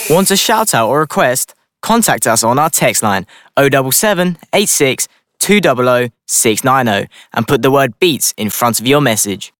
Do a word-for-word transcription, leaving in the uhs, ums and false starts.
Want a shout out or request? Contact us on our text line oh seven seven, eight six, two zero zero, six nine zero and put the word beats in front of your message.